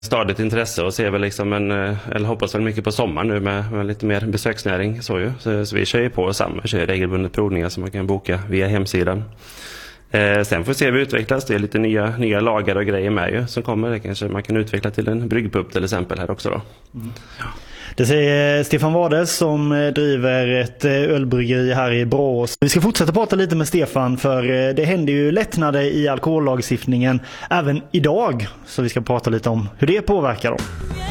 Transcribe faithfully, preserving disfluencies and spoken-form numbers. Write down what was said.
stadigt intresse och ser väl liksom en, eller hoppas väl mycket på sommar nu med, med lite mer besöksnäring så ju. Så, så vi kör ju på samma, kör regelbundet provningar som man kan boka via hemsidan. Eh, sen får vi se hur vi utvecklas. Det är lite nya, nya lagar och grejer med ju som kommer. Det kanske man kan utveckla till en bryggpub till exempel här också då. Mm. Ja. Det säger Stefan Wades som driver ett ölbryggeri här i Borås. Vi ska fortsätta prata lite med Stefan för det händer ju lättnader i alkohollagstiftningen även idag. Så vi ska prata lite om hur det påverkar dem.